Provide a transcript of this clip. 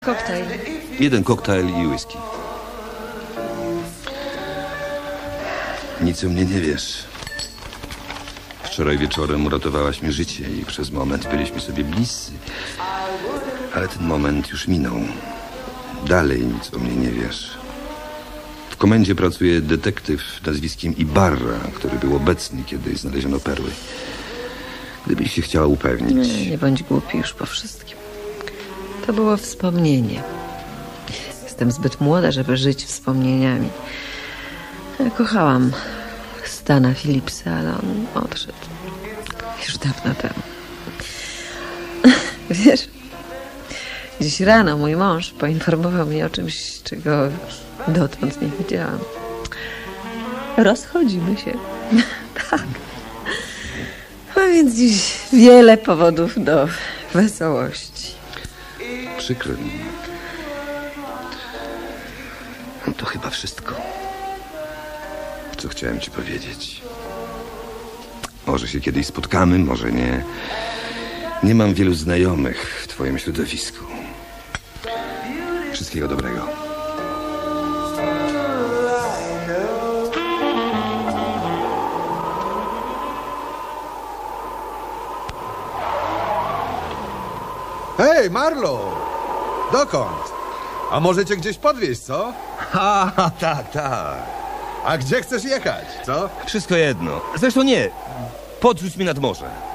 Koktajl. Jeden koktajl i whisky. Nic o mnie nie wiesz. Wczoraj wieczorem uratowałaś mi życie i przez moment byliśmy sobie bliscy. Ale ten moment już minął. Dalej nic o mnie nie wiesz. W komendzie pracuje detektyw nazwiskiem Ibarra, który był obecny, kiedy znaleziono perły. Gdybyś się chciała upewnić... Nie bądź głupi już po wszystkim. To było wspomnienie. Jestem zbyt młoda, żeby żyć wspomnieniami. Ja kochałam Stana Phillipsa, ale on odszedł już dawno temu. Wiesz, dziś rano mój mąż poinformował mnie o czymś, czego dotąd nie wiedziałam. Rozchodzimy się. Tak. A więc dziś wiele powodów do wesołości. Przykro mi. To chyba wszystko, co chciałem ci powiedzieć. Może się kiedyś spotkamy, może nie. Nie mam wielu znajomych w twoim środowisku. Wszystkiego dobrego. Hej, Marlo! Dokąd? A może cię gdzieś podwieźć, co? Tak. A gdzie chcesz jechać, co? Wszystko jedno. Zresztą nie. Podrzuć mnie nad morze.